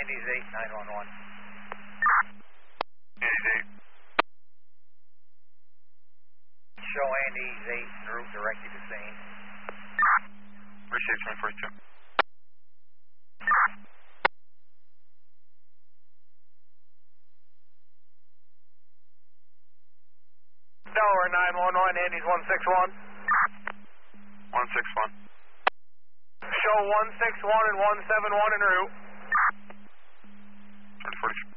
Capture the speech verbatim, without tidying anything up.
Andy's eight, nine one one. Andy's eight. Show Andy's eight en route directly to scene. Received, ten forty-two. Delaware nine one one, Andy's one six one. one six one. Show one six one and one seven one en route. ten forty-two.